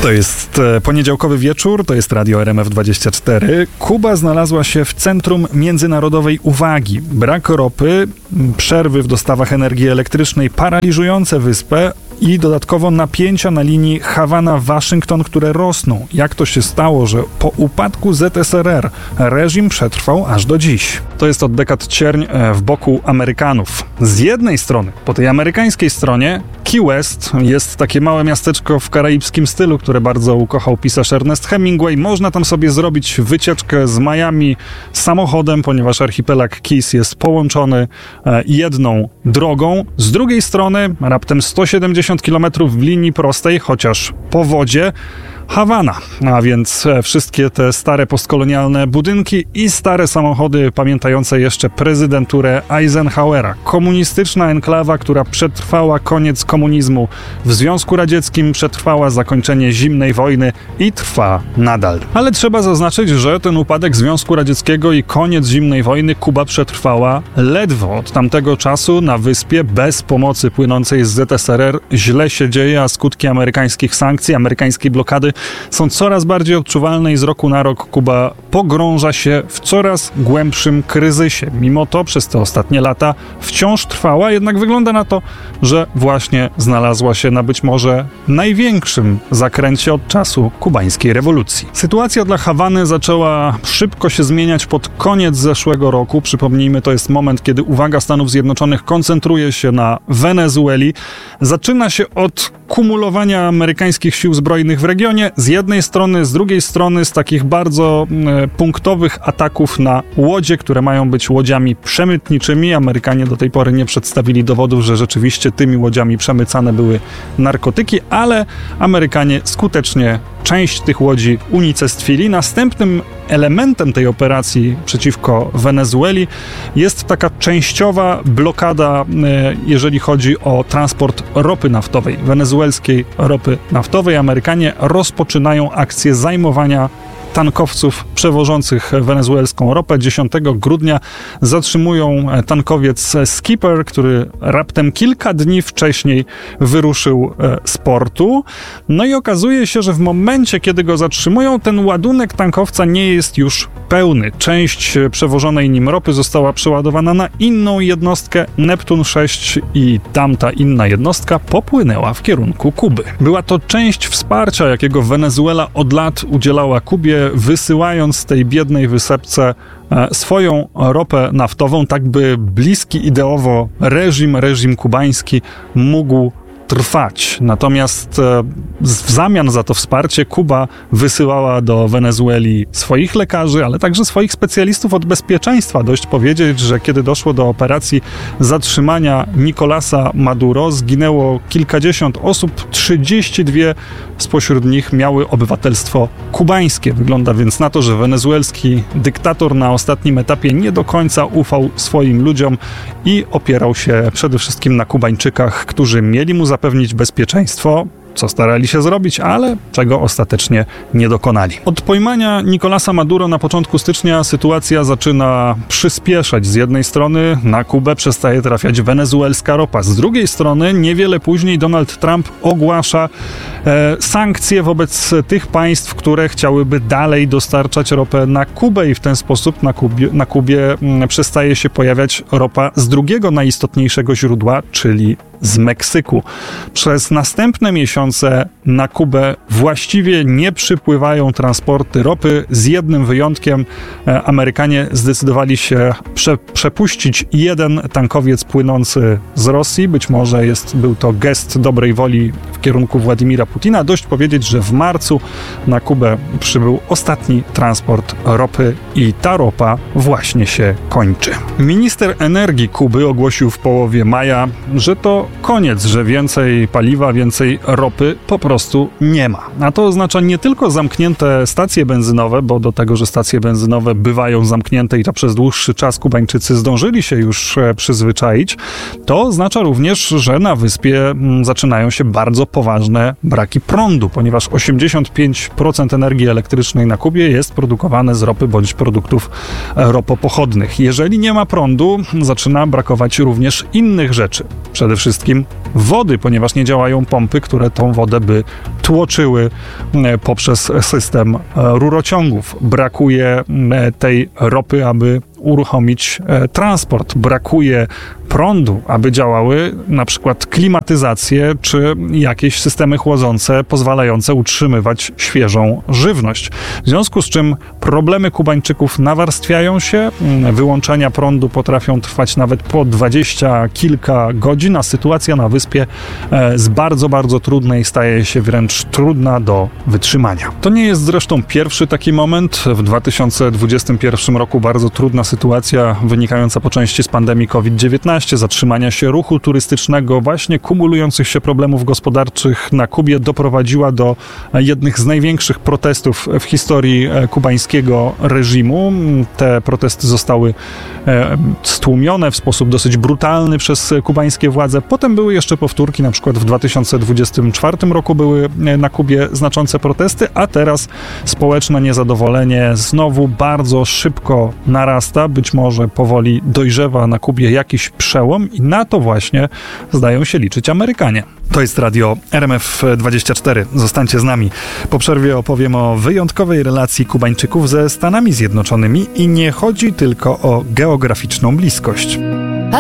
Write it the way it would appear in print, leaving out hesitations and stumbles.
To jest poniedziałkowy wieczór, to jest Radio RMF24. Kuba znalazła się w centrum międzynarodowej uwagi. Brak ropy, przerwy w dostawach energii elektrycznej paraliżujące wyspę i dodatkowo napięcia na linii Hawana-Waszyngton, które rosną. Jak to się stało, że po upadku ZSRR reżim przetrwał aż do dziś? To jest od dekad cierń w boku Amerykanów. Z jednej strony, po tej amerykańskiej stronie, Key West jest takie małe miasteczko w karaibskim stylu, które bardzo ukochał pisarz Ernest Hemingway. Można tam sobie zrobić wycieczkę z Miami samochodem, ponieważ archipelag Keys jest połączony jedną drogą. Z drugiej strony, raptem 170 km w linii prostej, chociaż po wodzie, Hawana, a więc wszystkie te stare postkolonialne budynki i stare samochody pamiętające jeszcze prezydenturę Eisenhowera. Komunistyczna enklawa, która przetrwała koniec komunizmu w Związku Radzieckim, przetrwała zakończenie zimnej wojny i trwa nadal. Ale trzeba zaznaczyć, że ten upadek Związku Radzieckiego i koniec zimnej wojny Kuba przetrwała ledwo. Od tamtego czasu na wyspie bez pomocy płynącej z ZSRR źle się dzieje, a skutki amerykańskich sankcji, amerykańskiej blokady są coraz bardziej odczuwalne i z roku na rok Kuba pogrąża się w coraz głębszym kryzysie. Mimo to przez te ostatnie lata wciąż trwała, jednak wygląda na to, że właśnie znalazła się na być może największym zakręcie od czasu kubańskiej rewolucji. Sytuacja dla Hawany zaczęła szybko się zmieniać pod koniec zeszłego roku. Przypomnijmy, to jest moment, kiedy uwaga Stanów Zjednoczonych koncentruje się na Wenezueli. Zaczyna się od kumulowania amerykańskich sił zbrojnych w regionie z jednej strony, z drugiej strony z takich bardzo punktowych ataków na łodzie, które mają być łodziami przemytniczymi. Amerykanie do tej pory nie przedstawili dowodów, że rzeczywiście tymi łodziami przemycane były narkotyki, ale Amerykanie skutecznie część tych łodzi unicestwili. Następnym elementem tej operacji przeciwko Wenezueli jest taka częściowa blokada, jeżeli chodzi o transport ropy naftowej, wenezuelskiej ropy naftowej. Amerykanie rozpoczynają akcję zajmowania tankowców przewożących wenezuelską ropę. 10 grudnia zatrzymują tankowiec Skipper, który raptem kilka dni wcześniej wyruszył z portu. No i okazuje się, że w momencie, kiedy go zatrzymują, ten ładunek tankowca nie jest już pełny. Część przewożonej nim ropy została przeładowana na inną jednostkę Neptun 6 i tamta inna jednostka popłynęła w kierunku Kuby. Była to część wsparcia, jakiego Wenezuela od lat udzielała Kubie, wysyłając tej biednej wysepce swoją ropę naftową, tak by bliski ideowo reżim kubański mógł trwać. Natomiast w zamian za to wsparcie Kuba wysyłała do Wenezueli swoich lekarzy, ale także swoich specjalistów od bezpieczeństwa. Dość powiedzieć, że kiedy doszło do operacji zatrzymania Nicolasa Maduro, zginęło kilkadziesiąt osób, 32 spośród nich miały obywatelstwo kubańskie. Wygląda więc na to, że wenezuelski dyktator na ostatnim etapie nie do końca ufał swoim ludziom i opierał się przede wszystkim na Kubańczykach, którzy mieli mu zapewnić bezpieczeństwo, co starali się zrobić, ale czego ostatecznie nie dokonali. Od pojmania Nicolasa Maduro na początku stycznia sytuacja zaczyna przyspieszać. Z jednej strony na Kubę przestaje trafiać wenezuelska ropa. Z drugiej strony niewiele później Donald Trump ogłasza sankcje wobec tych państw, które chciałyby dalej dostarczać ropę na Kubę i w ten sposób na Kubie przestaje się pojawiać ropa z drugiego najistotniejszego źródła, czyli z Meksyku. Przez następne miesiące na Kubę właściwie nie przypływają transporty ropy. Z jednym wyjątkiem Amerykanie zdecydowali się przepuścić jeden tankowiec płynący z Rosji. Być może był to gest dobrej woli w kierunku Władimira Putina. Dość powiedzieć, że w marcu na Kubę przybył ostatni transport ropy i ta ropa właśnie się kończy. Minister energii Kuby ogłosił w połowie maja, że to koniec, że więcej paliwa, więcej ropy po prostu nie ma. A to oznacza nie tylko zamknięte stacje benzynowe, bo do tego, że stacje benzynowe bywają zamknięte i to przez dłuższy czas Kubańczycy zdążyli się już przyzwyczaić, to oznacza również, że na wyspie zaczynają się bardzo poważne braki prądu, ponieważ 85% energii elektrycznej na Kubie jest produkowane z ropy bądź produktów ropopochodnych. Jeżeli nie ma prądu, zaczyna brakować również innych rzeczy. Przede wszystkim wody, ponieważ nie działają pompy, które tą wodę by tłoczyły poprzez system rurociągów. Brakuje tej ropy, aby uruchomić transport. Brakuje prądu, aby działały na przykład klimatyzacje czy jakieś systemy chłodzące pozwalające utrzymywać świeżą żywność. W związku z czym problemy Kubańczyków nawarstwiają się, wyłączenia prądu potrafią trwać nawet po 20 kilka godzin, a sytuacja na wyspie z bardzo, bardzo trudnej staje się wręcz trudna do wytrzymania. To nie jest zresztą pierwszy taki moment. W 2021 roku bardzo trudna sytuacja wynikająca po części z pandemii COVID-19, zatrzymania się ruchu turystycznego, właśnie kumulujących się problemów gospodarczych na Kubie doprowadziła do jednych z największych protestów w historii kubańskiego reżimu. Te protesty zostały stłumione w sposób dosyć brutalny przez kubańskie władze. Potem były jeszcze powtórki, na przykład w 2024 roku były na Kubie znaczące protesty, a teraz społeczne niezadowolenie znowu bardzo szybko narasta. Być może powoli dojrzewa na Kubie jakiś przełom i na to właśnie zdają się liczyć Amerykanie. To jest radio RMF24. Zostańcie z nami. Po przerwie opowiem o wyjątkowej relacji Kubańczyków ze Stanami Zjednoczonymi i nie chodzi tylko o geograficzną bliskość.